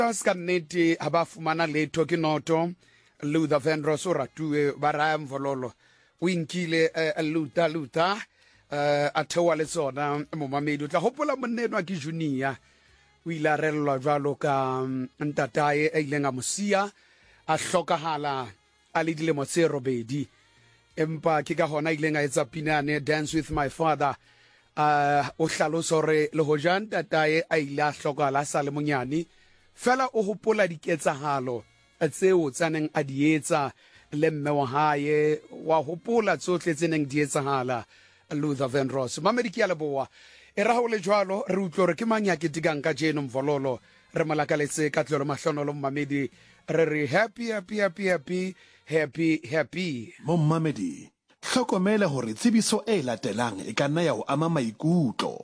Ska nnete ha ba fumana letho ke noto Luther Vandross o ratue ba raya Mvololo o inkile luta a thewa le tsona momamedi o tla hopola monneno a ke Junia o ile a rellwa jwalo ka ntatae a ileng a mosia a hlokahala a le dilemo tse robedi empa ke ka hona ileng a etsa pinane Dance with My Father o hlalosa hore le hoja ntatae a ile a hlokahala sa le monyane fela o hopola diketsahalo tseo tsaneng a di etsa le mme wa hae wa hopola tsohle tseneng di etsahala Luther Vandross mamedi ke a leboa e ra ho le jwalo re utlwa re ke mang ya ketikang ka jeno Mvololo re malakaletse ka tlolo mahlonolo mamedi re happy Mamedi hlokomela hore tsebiso e latelang e ka nna ya ho ama maikutlo.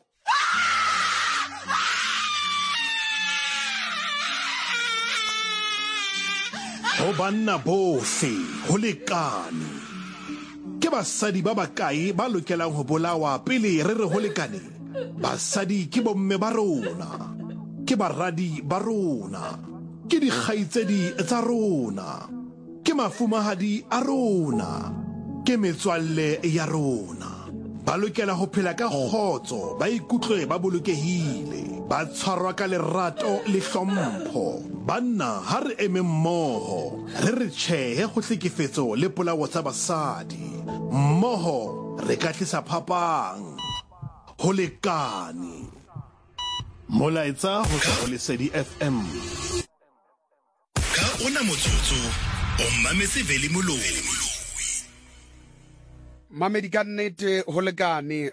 Ho banna bohle ho lekane. Ke basadi ba bakae ba lokelang ho bolawa pele re ho lekane? Basadi ke bomme ba rona. Ke baradi ba rona. Ke dikgaitsedi tsa rona. Ke mafumahadi a rona. Ke metswalle ya rona. Ba lokela ho phela ka kgotso, ba ikutlwe ba bolokehile, ba tshwarwa ka lerato le hlompho. Banna ha re eme mmoho, re tjhehe ho hlekefetso le polawo tsa basadi. Mmoho re ka tlisa phapang. Ho lekane. Molaetsa ho tswa ho Lesedi FM. Ka ona motsotso o mametse veli moloi. mamedi ka nnete ho lekane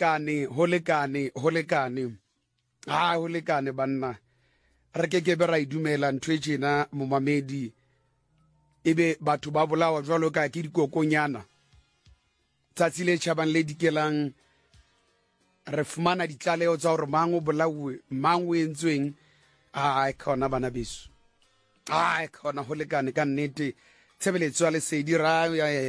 ho lekane banna re ke be ra idumela ntwe tjena mo mamedi ebe batho ba bolawa jwalo ka ke dikokonyana tsatsi le tjhabang le dikelang re fumana ditlaleo tsa hore mang o bolawe mang o entsweng khona bana beso khona ho lekane ka nnete tshebeletso ya Lesedi ra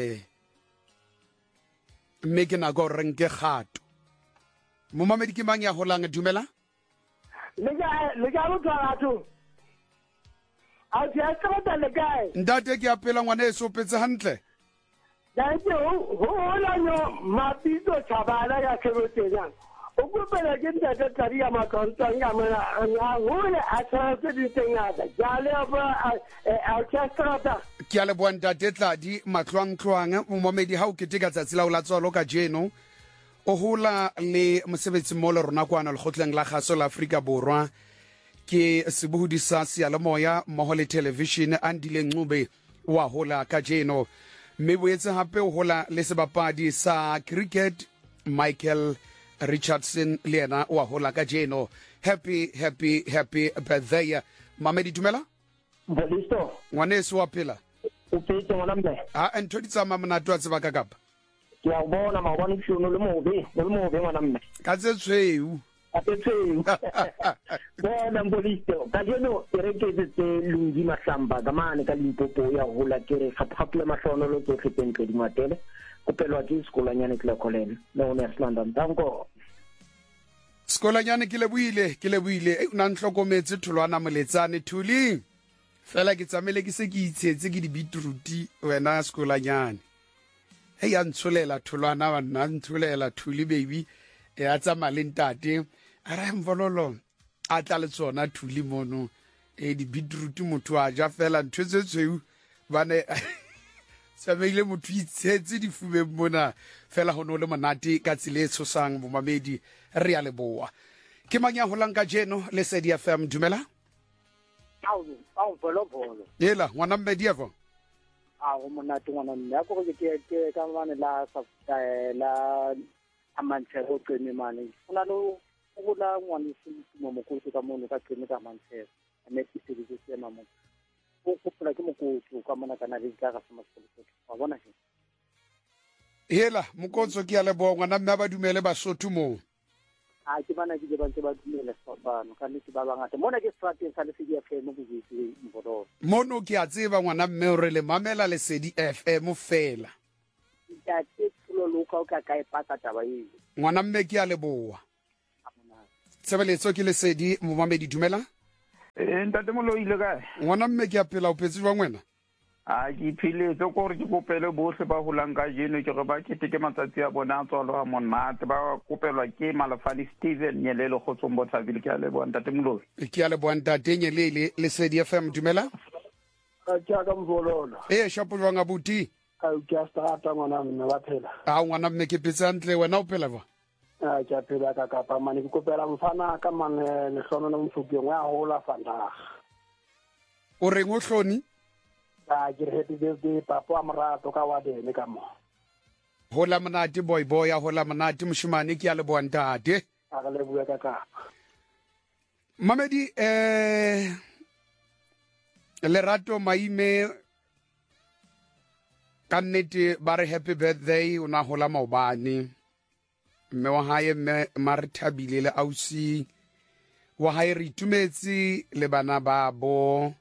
mme ke nako re nke kgato mo mamedi ke mang ya holang dumela le ga o tshwarato a tshia tsata le kae ntate ke apela ngwana e sopetse hantle dante ho la no mapito tshabala ya kebotenya o kopela ke ntate tsari ya makonto nga mana nga hole a tsatse di tengata jale ba a tshata ke a leboa ntate Tladi matlwangtlwang mo mamedi ha o keteka tsatsi la o la tswalo ka jeno o hola le mosebetsi mo le rona kwana le khotleng la kgaso la Afrika Borwa ke sebuhudi sa seyalemoya mmoho le television Andile Ncube wa hola ka jeno mme boetse hape o hola le sebapadi sa cricket Michael Richardson le yena wa hola ka jeno happy birthday mamedi dumela bolisto ngwaneso wa phela o petse ngwana mme ntho di tsama monato a tseba ka kapa ke a bona maobane tshono le mobe ngwana mme ka tse tshweu bona bolisto ka jeno re ke tse lungi mahlamba ka mane ka Limpopo ya hola ke re faphaphile mahlono lo tsohle tentse di matele kopelwa ke sekolanyane ke la Collen le ona London danko sekolanyane ke leboile o na nhlokometse tholwana moletsane thuli fela ke tsamele ke se ke itshetse ke di beetroot wena sekolanyane ya ntsholela tholwana wa nna ntholela thuli baby ya tsama le ntate a ra Mvololo a tla le tsona thuli mono di beetroot motho a ja fela ntho tse tsweu bane sameile motho itshetse di fube mona fela ho no le monate ka tsile tshosang bo mamedi re a leboa ke manya holang ka jeno Lesedi FM dumela au bolo yela ngwana mmedi evo o monate ngwana mme a go ke ka mane la la amantse go tsene mane ona lo go la ngwana mo mokotsi ka mono ka tsene ka mantse mme ke se di se mamo o kopela ke mokotsi ka mona kana le ka ga se masekolo wa bona he yela mokotso ke a leboa ngwana mme ba dumele Basotho mo ke bana ke ba dumele bana ka nne ba bangata mona ke strateng sa Lesedi FM mo botse Mvololo mono ke a tseba ngwana mme o re le mamela Lesedi FM fela ya ke tlo loka ka kae paka taba e ngwana mme ke a leboa tshebeletso ke Lesedi mo mamedi dumela ntate Moloi ile kae? ngwana mme ke a phela o phetse jwang wena? A ke philetse ko gore ke kopele bohle ba holang ka jeno ke re ba keteke matsatsi a bona a tswalo a monate ba kopelwa ke Malafadi Steven Nyelele go tsombo Tshabile ke a leboa ntate Moloi. Ke a leboa ntate Nyelele le Sedi FM dumela? ka tja ka mvololo shapo jwang abuti? ka tja strata ngwana mme ba phela ngwana mme ke phetse hantle wena o phela ba? ke a phela ka kapa mane ke kopela mfana ka mane le hlono le mfokeng wa hola fanda o reng o hloni? ke re happy birthday papa wa morato ka wa dene ka mo hola monate boy ya hola monate moshimane ke a leboa ntate. a le bua ka kapa Mamedi Lerato Maime ka nnete ba re happy birthday o na hola maobane mme wa hae mme Marithabile le ausi wa hae re itumetse le bana ba bo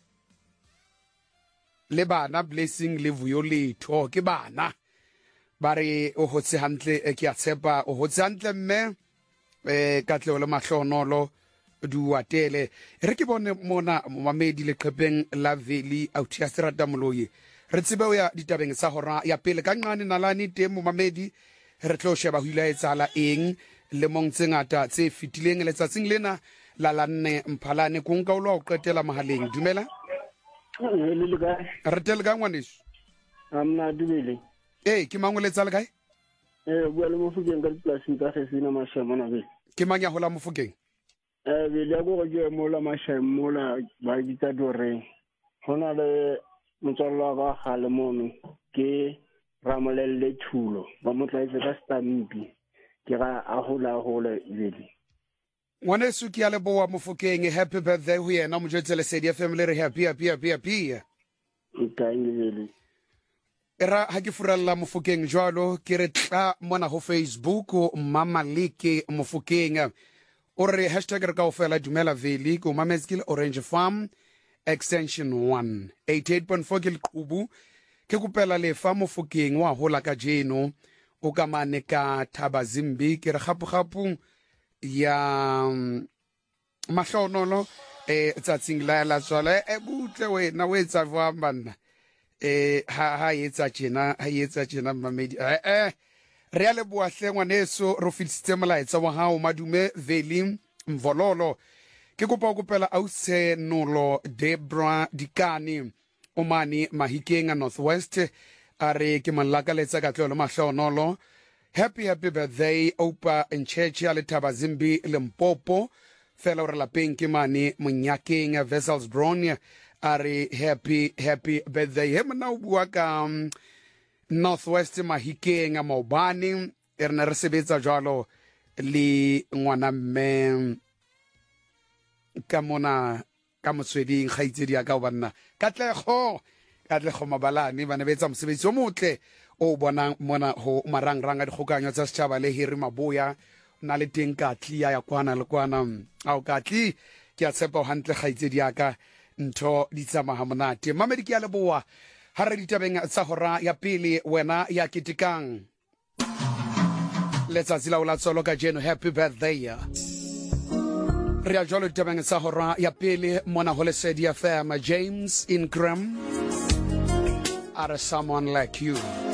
le bana Blessing le Vuyo letho ke bana ba re o hotse hantle ke a tshepa o hotse hantle mme ka tleo le mahlonolo duatele re ke bone mona mamedi le qhepeng la Veli out ya Serata Moloi re tsebe o ya ditabeng sa hora ya pele ka nqane nalane teng mo mamedi re tlo sheba ho ile etsala eng le mong tsengata tse fitileng letsatsing lena la lanne mphalane go nka o lo o qetela mahaleng dumela le kae re tele ka ngwaneso amna dumele ke mangoletsa le kae bua le Mofokeng ka dipolasi ka Sesina Mashamo na be ke mang ya hola Mofokeng be le go ke mola Mashamo mola ba ditsa dore hona le motswallo wa gale mono ke Ramolelle Thulo ba motlaetse ka Stampi ke ga a hola bele ngwaneso ke a leboa Mofokeng happy birthday ho yena mo jetsele Sedi FM le re happy bele era ha ke furalla Mofokeng jwalo ke re tla mona ho Facebook mama leke Mofokeng o re hashtag re ka o fela dumela Veli ko Mameskil Orange Farm extension 1 88.4 ke leqhubu ke kopela le fa Mofokeng wa hola ka jeno o ka mane ka Thaba Zimbi ke re gapu ya mahlonolo tsatsing la tswala butle wena o etsa jwang banna ha etsa tjena mamedi re a leboa hle ngwaneso ro fitsitse molaetsa wa hao madume Veli Mvololo ke kopa o kopela ause nolo Debra Dikani o mane Mahikeng a Northwest a re ke mallaka letsa ka tlolo mahlonolo happy birthday opa Ncheche le Thaba Zimbi Limpopo fela re lapeng ke mane Monyakeng Vessels Brown a re happy birthday he mona o bua ka Northwest Mahikeng a maobane re ne re sebetsa jwalo le ngwana mme ka mona ka motsweding khaitsedi ya ka o banna katlego mabalane ba ne betsa mosebetsi o motle o bona mona ho marangrang a dikgokanyo tsa setjhaba le Hiri Maboya na le teng Katli ya kwana le kwana ao Katli ke a tshepa o hantle khaitsedi ya ka ntho di tsamaha monate mamedi ke a leboa ha re ditabeng tsa hora ya pele wena ya kitikang letsatsi la o la tsolo ka jeno happy birthday re a jwalo ditabeng tsa hora ya pele mona ho Lesedi FM James Ingram are someone like you